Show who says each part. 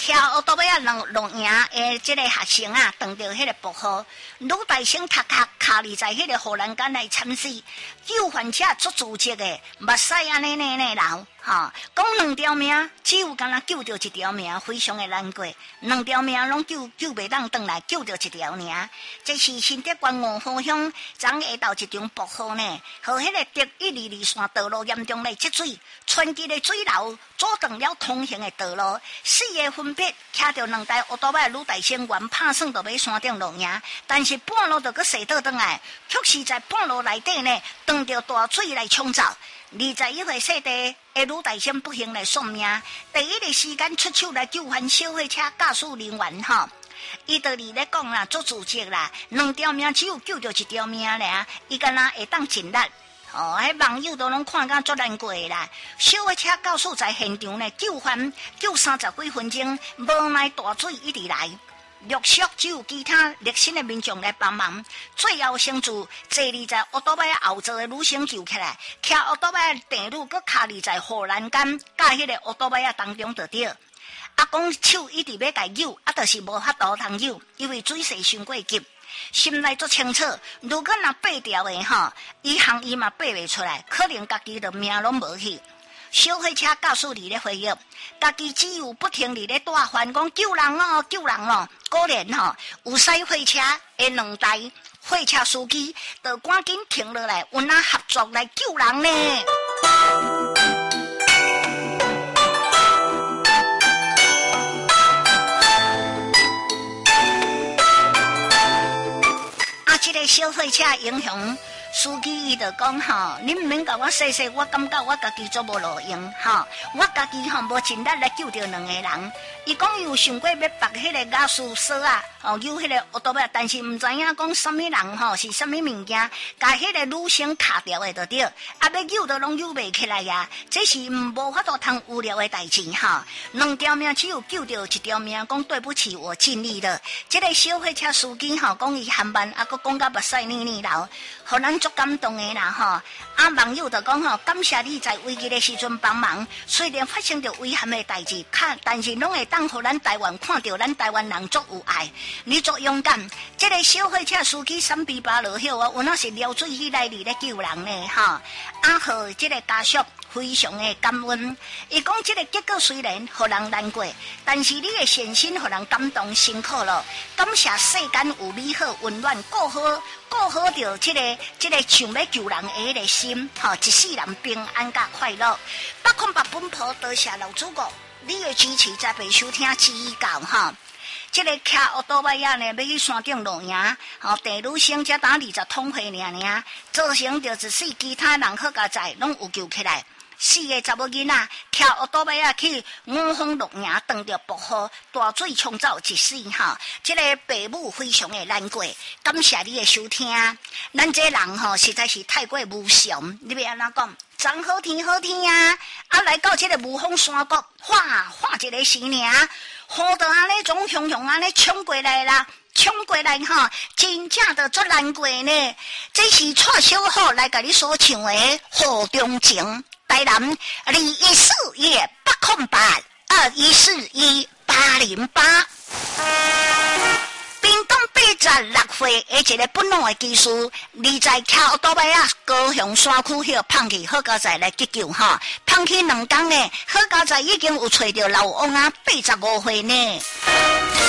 Speaker 1: 骑奥多尾录影诶，这个学生啊，撞到迄个薄荷，女大生卡伫在迄个护栏杆来参死，救援车足自责诶，目屎安尼流。哈，讲2条命，只有敢若救着1条命，非常的难过。2条命拢救袂当转来，救着1条尔。这是新德县5号乡昨下昼一场薄荷呢，和迄个德122线道路严重来积水，川基的水流阻断了通行的道路。4个分别骑着2台奥多麦女大生员拍算就要山顶录影，但是半路就搁踅倒转来，却是在半路内底呢，撞着大水来冲走。21岁细地的女大生不幸来送命，第一个时间出手来救援小货车驾驶人员哈。伊道理咧讲啦，做自责啦，2条命只有救着1条命咧，伊敢若会当尽力。迄网友都拢看甲足难过啦。小货车驾驶在现场呢救援救30几分钟，无奈大水一直来。陆续只有其他热心的民众来帮忙，最后先助坐在奥多麦后座的女生救起来，骑奥多麦电路搁卡在护栏杆，甲迄个奥多麦当中就对。阿公手一直要甲救，就是无法度通救，因为水势伤过急。心内足清楚，如果若爬掉的吼，伊行伊嘛爬袂出来，可能家己的命拢无去。小货车驾驶伫咧回忆，家己只有不停伫咧大喊讲救人哦，救人哦。果然吼，有驶货车的2台货车司机，就赶紧停落来，有哪合作来救人呢？这个小货车英雄司机伊就讲吼，你唔免甲我说，我感觉我家己做无路用吼，我家己吼无尽力来救着2个人。伊讲有想过要拔迄个雅士锁啊，有迄个奥多麦，但是唔知影讲什么人吼是什么物件，甲迄个女生卡掉的就对，要救都拢救袂起来呀，这是无法度通无聊的代志哈。2条命只有救着1条命，讲对不起，我尽力了。这个小货车司机吼讲伊含慢，佫讲甲目屎流，互咱足感动的啦吼。网友就讲吼，感谢你在危机的时阵帮忙，虽然发生着危险的代志，但是拢会当互咱台湾看到咱台湾人足有爱，你足勇敢。这个小货车司机闪避巴落晓啊，有那是撩水起来伫咧救人呢哈。好，这个家属非常的感恩。伊讲这个结果虽然互人难过，但是你的献身互人感动，辛苦了。感谢世间有美好温暖，过好着这个想要救人的迄个心，一世人平安甲快乐。8款8本谱，多谢老主顾你的支持，才被收听指教哈。这个骑奥多麦呢，要去山顶录影，地女生才打20通岁尔，造成着一世其他人好加载拢有救起来。4个查某囡仔骑奥多麦去5峰录影，撞着薄荷大水冲走一死哈。这个父母非常的难过，感谢你的收听。咱这人实在是太过无常，你要安怎讲？真好听好听啊！来到这个五峰山谷，画一个时尔，雨就安尼总雄安尼冲过来啦。冲过来哈，真正的足难过呢。这是蔡小虎来甲你所唱的《河中情》。台南2141-808，2141-808。屏东86岁的一个本能的技术，你在跳倒摆高雄山区迄放弃好加载来急救哈，放弃2天呢，好加载已经有找到老翁85岁呢。